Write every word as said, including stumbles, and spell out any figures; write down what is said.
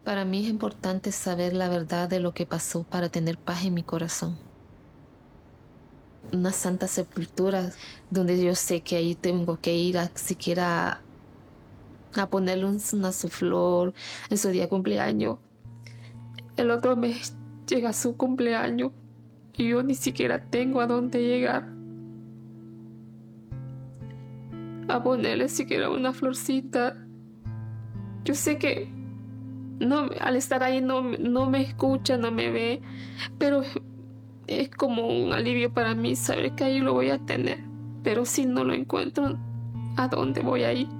Para mí es importante saber la verdad de lo que pasó para tener paz en mi corazón. Una santa sepultura donde yo sé que ahí tengo que ir a siquiera a ponerle un- una su flor en su día de cumpleaños. El otro mes llega su cumpleaños y yo ni siquiera tengo a dónde llegar a ponerle siquiera una florcita. Yo sé que no, al estar ahí no, me- no me escucha, no me ve, pero es como un alivio para mí saber que ahí lo voy a tener. Pero si no lo encuentro, ¿a dónde voy a ir?